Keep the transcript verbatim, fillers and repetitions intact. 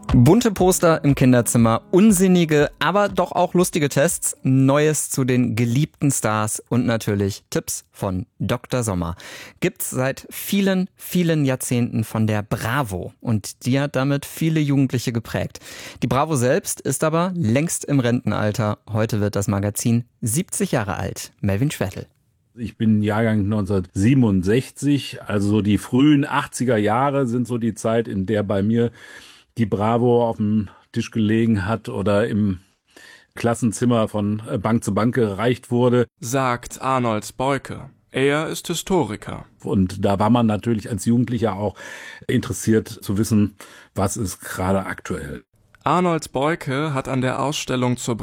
Bunte Poster im Kinderzimmer, unsinnige, aber doch auch lustige Tests, Neues zu den geliebten Stars und natürlich Tipps von Doktor Sommer. Gibt's seit vielen, vielen Jahrzehnten von der Bravo und die hat damit viele Jugendliche geprägt. Die Bravo selbst ist aber längst im Rentenalter. Heute wird das Magazin siebzig Jahre alt. Melvin Schwertl. Ich bin Jahrgang neunzehnhundertsiebenundsechzig, also die frühen achtziger Jahre sind so die Zeit, in der bei mir die Bravo auf dem Tisch gelegen hat oder im Klassenzimmer von Bank zu Bank gereicht wurde. Sagt Arnold Boyke. Er ist Historiker. Und da war man natürlich als Jugendlicher auch interessiert zu wissen, was ist gerade aktuell. Arnold Boyke hat an der Ausstellung zur